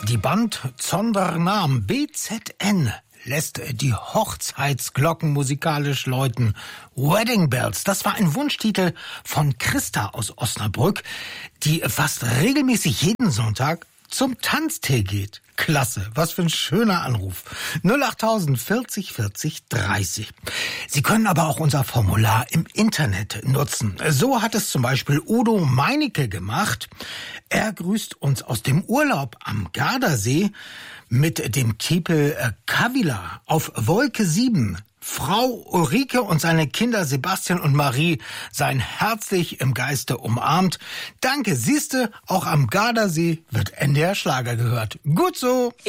Die Band Zondernam BZN lässt die Hochzeitsglocken musikalisch läuten. Wedding Bells, das war ein Wunschtitel von Christa aus Osnabrück, die fast regelmäßig jeden Sonntag zum Tanztee geht. Klasse, was für ein schöner Anruf. 08000 40 40 30. Sie können aber auch unser Formular im Internet nutzen. So hat es zum Beispiel Udo Meinecke gemacht. Er grüßt uns aus dem Urlaub am Gardasee mit dem Titel Kavila auf Wolke 7. Frau Ulrike und seine Kinder Sebastian und Marie seien herzlich im Geiste umarmt. Danke, siehste, auch am Gardasee wird NDR Schlager gehört. Gut so.